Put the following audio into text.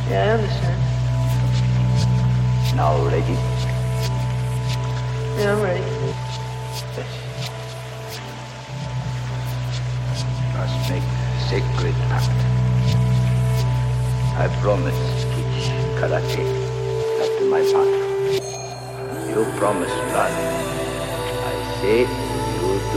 Yeah, I understand. Now ready? Yeah, I'm ready. Yes. Must make sacred pact. I promise to teach karate after my path. You promise blood. I say you do.